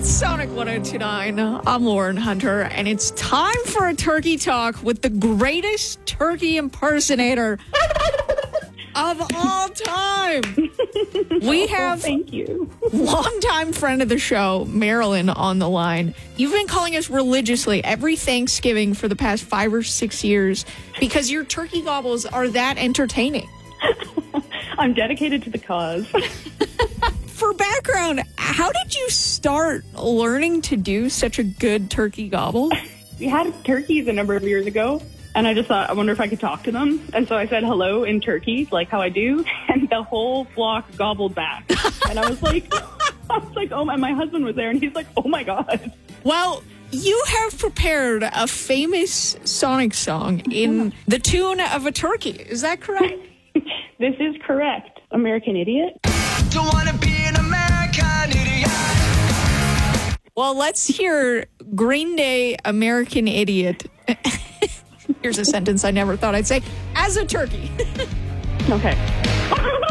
It's Sonic 102.9. I'm Lauren Hunter, and it's time for a turkey talk with the greatest turkey impersonator of all time. We have thank you. longtime friend of the show, Marilyn, on the line. You've been calling us religiously every Thanksgiving for the past 5 or 6 years because your turkey gobbles are that entertaining. I'm dedicated to the cause. For background, how did you start learning to do such a good turkey gobble? We had turkeys a number of years ago, and I just thought, I wonder if I could talk to them. And so I said hello in turkey, like how I do, and the whole flock gobbled back. And I was like, oh, and my husband was there, and he's like, oh my God. Well, you have prepared a famous Sonic song in the tune of a turkey. Is that correct? This is correct. American Idiot. Don't want to be an American idiot. Well, let's hear Green Day, American Idiot. Here's a sentence I never thought I'd say. As a turkey. Okay.